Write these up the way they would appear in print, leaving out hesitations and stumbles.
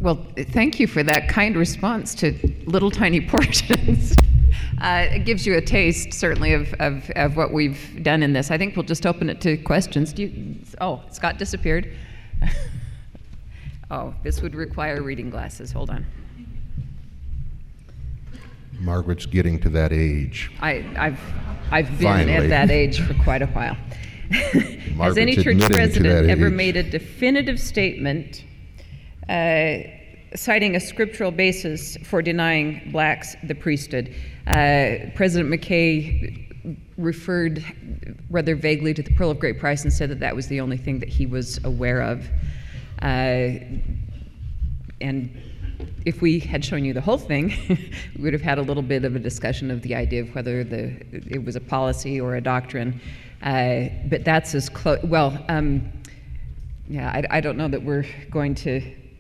Well, thank you for that kind response to little tiny portions. It gives you a taste, certainly, of what we've done in this. I think we'll just open it to questions. Scott disappeared. Oh, this would require reading glasses. Hold on. Margaret's getting to that age. I've been at that age for quite a while. Has any church president ever made a definitive statement citing a scriptural basis for denying blacks the priesthood? President McKay referred rather vaguely to the Pearl of Great Price and said that that was the only thing that he was aware of. And if we had shown you the whole thing, we would have had a little bit of a discussion of the idea of whether it was a policy or a doctrine. But that's as close. Well, I don't know that we're going to.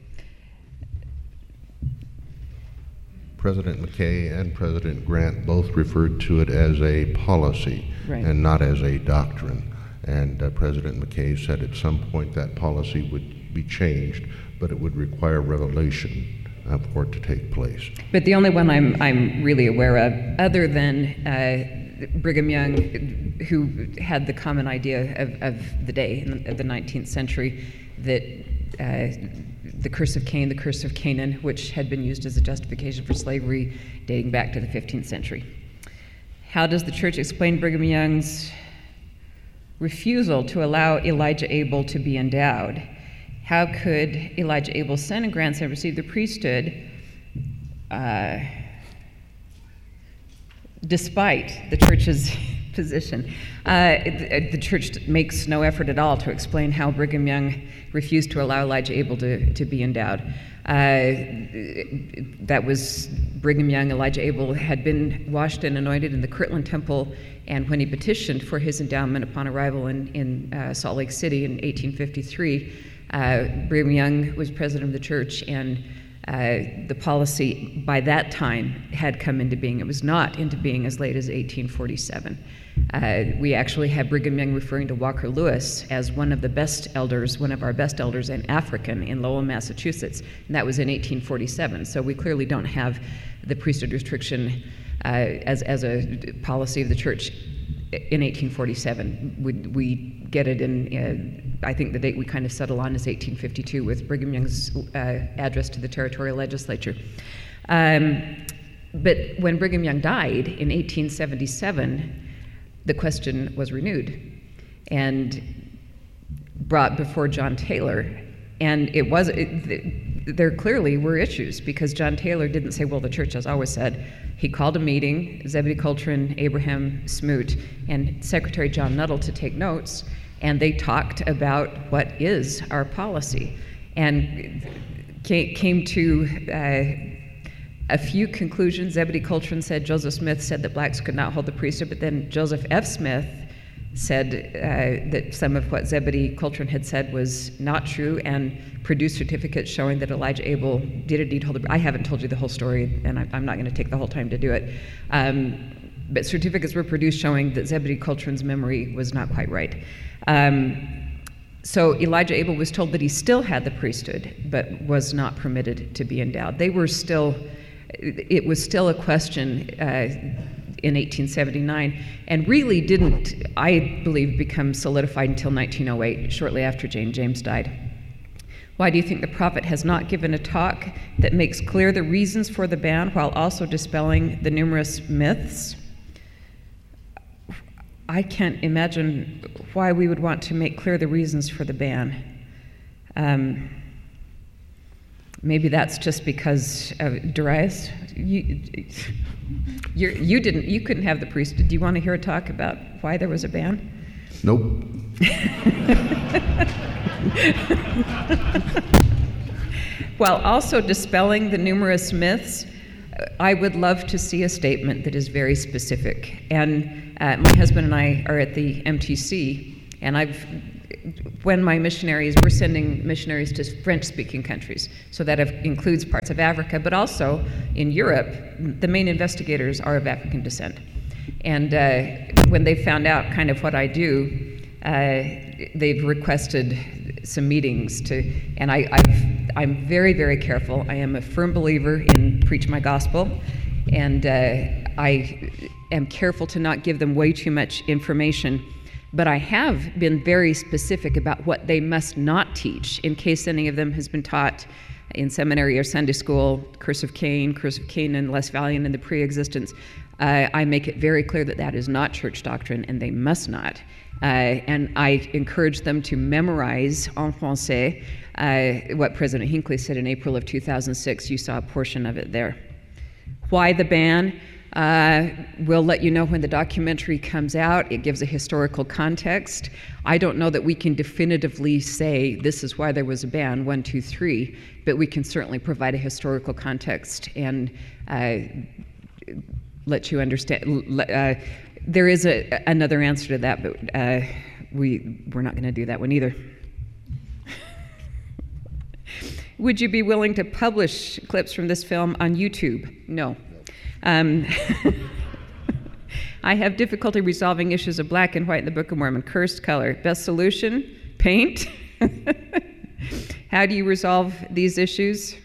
President McKay and President Grant both referred to it as a policy, right, and not as a doctrine. And President McKay said at some point that policy would be changed, but it would require revelation for it to take place. But the only one I'm really aware of, other than Brigham Young, who had the common idea of the day, of the 19th century, that the curse of Cain, the curse of Canaan, which had been used as a justification for slavery dating back to the 15th century. How does the church explain Brigham Young's refusal to allow Elijah Abel to be endowed? How could Elijah Abel's son and grandson receive the priesthood despite the church's position? The church makes no effort at all to explain how Brigham Young refused to allow Elijah Abel to be endowed. That was Brigham Young. Elijah Abel had been washed and anointed in the Kirtland Temple, and when he petitioned for his endowment upon arrival in Salt Lake City in 1853, Brigham Young was president of the church, and the policy by that time had come into being. It was not into being as late as 1847. We actually have Brigham Young referring to Walker Lewis as one of our best elders, and African in Lowell, Massachusetts, and that was in 1847. So we clearly don't have the priesthood restriction as a policy of the church in 1847. We get it in, I think the date we kind of settle on is 1852 with Brigham Young's address to the territorial legislature. But when Brigham Young died in 1877, the question was renewed and brought before John Taylor. And there clearly were issues, because John Taylor didn't say, well, the church has always said. He called a meeting, Zebedee Coltrane, Abraham Smoot, and Secretary John Nuttall to take notes, and they talked about what is our policy, and came to a few conclusions. Zebedee Coltrane said, Joseph Smith said that blacks could not hold the priesthood, but then Joseph F. Smith said that some of what Zebedee Coltrane had said was not true, and produced certificates showing that Elijah Abel did indeed hold the. I haven't told you the whole story, and I'm not going to take the whole time to do it. But certificates were produced showing that Zebedee Coltrane's memory was not quite right. So Elijah Abel was told that he still had the priesthood, but was not permitted to be endowed. It was still a question in 1879, and really didn't, I believe, become solidified until 1908, shortly after Jane James died. Why do you think the prophet has not given a talk that makes clear the reasons for the ban while also dispelling the numerous myths? I can't imagine why we would want to make clear the reasons for the ban. Maybe that's just because Darius, you couldn't have the priesthood. Do you want to hear a talk about why there was a ban? Nope. While also dispelling the numerous myths, I would love to see a statement that is very specific. And my husband and I are at the MTC, and when we're sending missionaries to French-speaking countries, so that includes parts of Africa, but also in Europe, the main investigators are of African descent. And when they found out kind of what I do, they've requested some meetings and I'm very, very careful. I am a firm believer in preach my gospel, and I am careful to not give them way too much information. But I have been very specific about what they must not teach, in case any of them has been taught in seminary or Sunday school, Curse of Cain, and less valiant in the pre-existence. I make it very clear that that is not church doctrine, and they must not. And I encourage them to memorize en français what President Hinckley said in April of 2006. You saw a portion of it there. Why the ban? We'll let you know when the documentary comes out. It gives a historical context. I don't know that we can definitively say this is why there was a ban, 1, 2, 3, but we can certainly provide a historical context and let you understand. There is another answer to that, but we're not going to do that one either. Would you be willing to publish clips from this film on YouTube? No. I have difficulty resolving issues of black and white in the Book of Mormon. Cursed color. Best solution? Paint. How do you resolve these issues?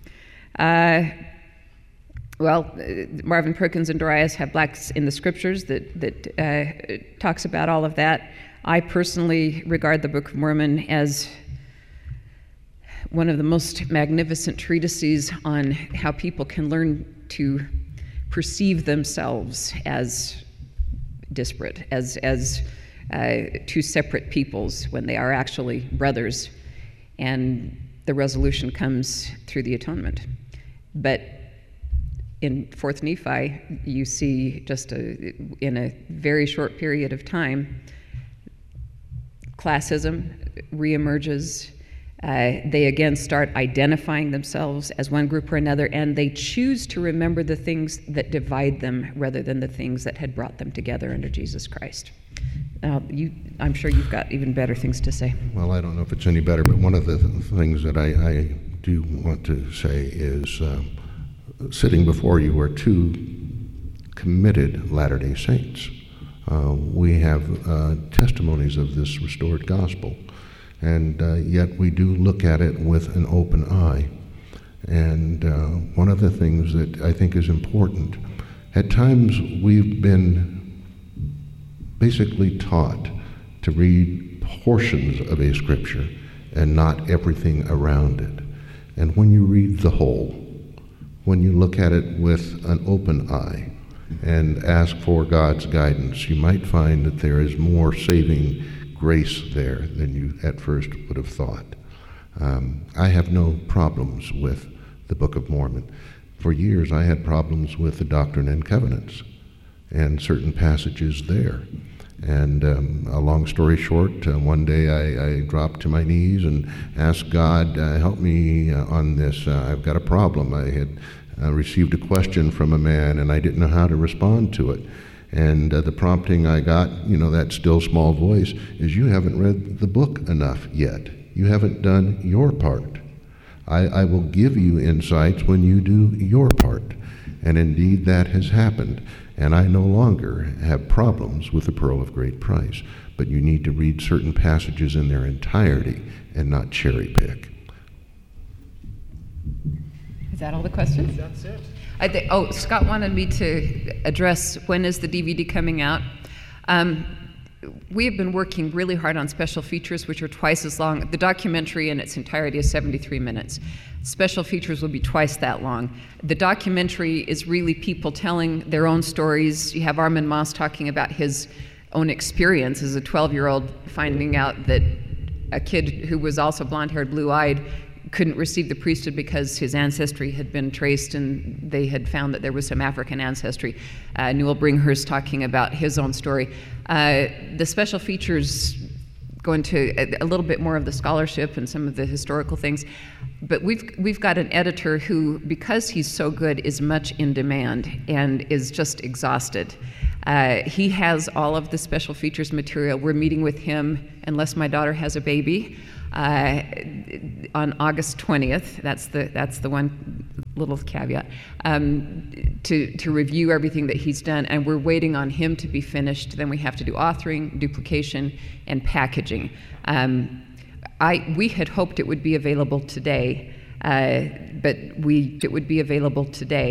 Marvin Perkins and Darius have blacks in the scriptures that talks about all of that. I personally regard the Book of Mormon as one of the most magnificent treatises on how people can learn to perceive themselves as disparate, as two separate peoples when they are actually brothers, and the resolution comes through the atonement. But in 4th Nephi, you see just in a very short period of time, classism reemerges. They again start identifying themselves as one group or another, and they choose to remember the things that divide them rather than the things that had brought them together under Jesus Christ. I'm sure you've got even better things to say. Well, I don't know if it's any better, but one of the things that I do want to say is sitting before you are two committed Latter-day Saints. We have testimonies of this restored gospel. And yet we do look at it with an open eye. And one of the things that I think is important, at times we've been basically taught to read portions of a scripture and not everything around it. And when you read the whole, when you look at it with an open eye and ask for God's guidance, you might find that there is more saving grace there than you at first would have thought. I have no problems with the Book of Mormon. For years I had problems with the Doctrine and Covenants and certain passages there. And a long story short, one day I dropped to my knees and asked God, help me on this. I've got a problem. I had received a question from a man and I didn't know how to respond to it. And the prompting I got, that still small voice, is you haven't read the book enough yet. You haven't done your part. I will give you insights when you do your part. And indeed that has happened. And I no longer have problems with the Pearl of Great Price. But you need to read certain passages in their entirety and not cherry pick. Is that all the questions? That's it. Scott wanted me to address when is the DVD coming out. We have been working really hard on special features, which are twice as long. The documentary in its entirety is 73 minutes. Special features will be twice that long. The documentary is really people telling their own stories. You have Armin Moss talking about his own experience as a 12-year-old, finding out that a kid who was also blonde-haired, blue-eyed, couldn't receive the priesthood because his ancestry had been traced and they had found that there was some African ancestry. Newell Bringhurst talking about his own story. The special features go into a little bit more of the scholarship and some of the historical things, but we've got an editor who, because he's so good, is much in demand and is just exhausted. He has all of the special features material. We're meeting with him, unless my daughter has a baby, on August 20th. That's the one little caveat, to review everything that he's done, and we're waiting on him to be finished. Then we have to do authoring, duplication, and packaging. We had hoped it would be available today, but it would be available today.